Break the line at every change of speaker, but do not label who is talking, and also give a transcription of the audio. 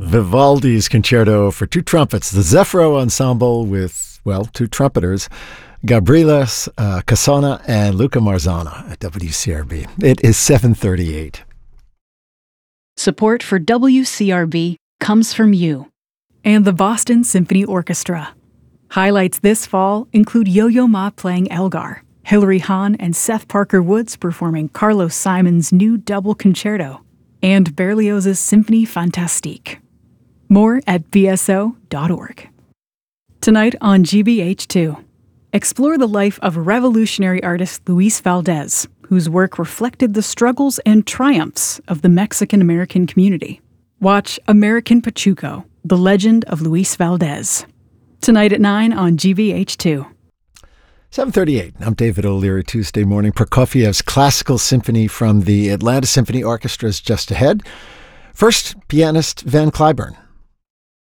Vivaldi's Concerto for Two Trumpets, the Zeffiro Ensemble with, two trumpeters, Gabriela Casona and Luca Marzana at WCRB. It is 7:38.
Support for WCRB comes from you and the Boston Symphony Orchestra. Highlights this fall include Yo-Yo Ma playing Elgar, Hilary Hahn and Seth Parker Woods performing Carlos Simon's new double concerto, and Berlioz's Symphonie Fantastique. More at bso.org. Tonight on GBH2, explore the life of revolutionary artist Luis Valdez, whose work reflected the struggles and triumphs of the Mexican-American community. Watch American Pachuco, The Legend of Luis Valdez. Tonight at 9 on GBH2.
7:38. I'm David O'Leary. Tuesday morning, Prokofiev's Classical Symphony from the Atlanta Symphony Orchestra is just ahead. First, pianist Van Cliburn.